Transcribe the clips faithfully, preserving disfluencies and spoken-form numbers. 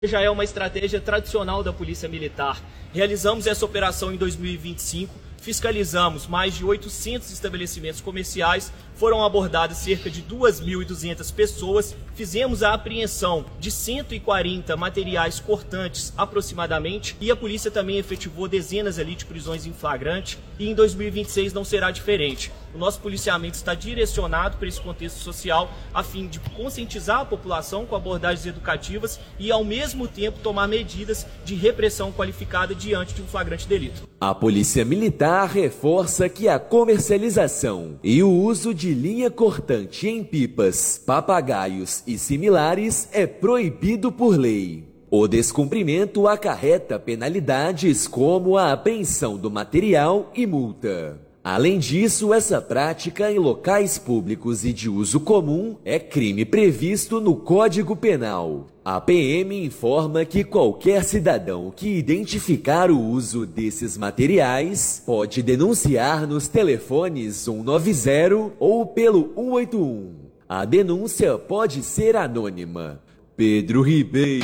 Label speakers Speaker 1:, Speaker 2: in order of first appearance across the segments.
Speaker 1: Já é uma estratégia tradicional da Polícia Militar. Realizamos essa operação em dois mil e vinte e cinco, fiscalizamos mais de oitocentos estabelecimentos comerciais, foram abordadas cerca de duas mil e duzentas pessoas, fizemos a apreensão de cento e quarenta materiais cortantes aproximadamente e a polícia também efetivou dezenas ali de prisões em flagrante e em dois mil e vinte e seis não será diferente. O nosso policiamento está direcionado para esse contexto social a fim de conscientizar a população com abordagens educativas e ao mesmo tempo tomar medidas de repressão qualificada diante de um flagrante delito.
Speaker 2: A Polícia Militar reforça que a comercialização e o uso de linha cortante em pipas, papagaios e similares é proibido por lei. O descumprimento acarreta penalidades como a apreensão do material e multa. Além disso, essa prática em locais públicos e de uso comum é crime previsto no Código Penal. A P M informa que qualquer cidadão que identificar o uso desses materiais pode denunciar nos telefones cento e noventa ou pelo cento e oitenta e um. A denúncia pode ser anônima. Pedro Ribeiro.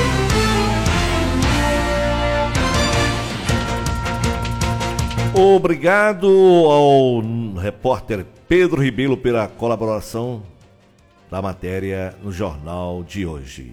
Speaker 3: Obrigado ao repórter Pedro Ribeiro pela colaboração da matéria no jornal de hoje.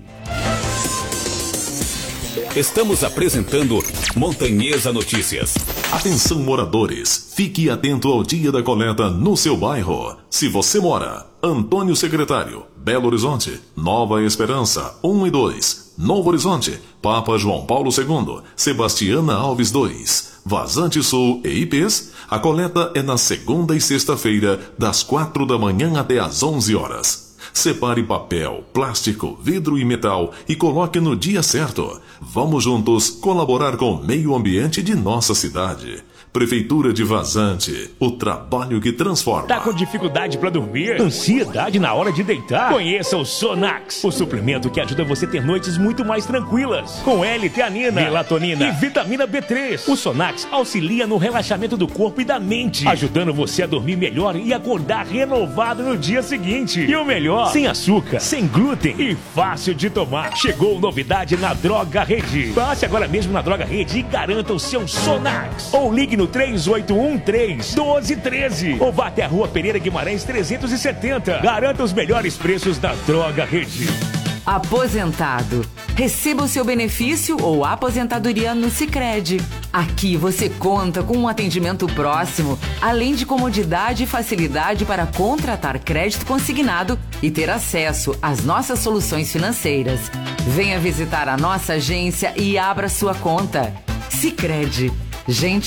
Speaker 4: Estamos apresentando Montanhesa Notícias.
Speaker 5: Atenção, moradores, fique atento ao dia da coleta no seu bairro. Se você mora Antônio Secretário, Belo Horizonte, Nova Esperança um e dois, Novo Horizonte, Papa João Paulo segundo, Sebastiana Alves dois, Vazante Sul e I Pês, a coleta é na segunda e sexta-feira, das quatro da manhã até às onze horas. Separe papel, plástico, vidro e metal e coloque no dia certo. Vamos juntos colaborar com o meio ambiente de nossa cidade. Prefeitura de Vazante, o trabalho que transforma.
Speaker 6: Tá com dificuldade para dormir? Ansiedade na hora de deitar? Conheça o Sonax, o suplemento que ajuda você a ter noites muito mais tranquilas. Com L-teanina, melatonina e vitamina B três. O Sonax auxilia no relaxamento do corpo e da mente, ajudando você a dormir melhor e acordar renovado no dia seguinte. E o melhor, sem açúcar, sem glúten e fácil de tomar. Chegou novidade na Droga Rede. Passe agora mesmo na Droga Rede e garanta o seu Sonax. Ou ligue no três oito um três, um dois um três ou vá até a Rua Pereira Guimarães trezentos e setenta. Garanta os melhores preços da Droga Rede.
Speaker 7: Aposentado. Receba o seu benefício ou aposentadoria no Sicredi. Aqui você conta com um atendimento próximo, além de comodidade e facilidade para contratar crédito consignado e ter acesso às nossas soluções financeiras. Venha visitar a nossa agência e abra sua conta. Sicredi. Gente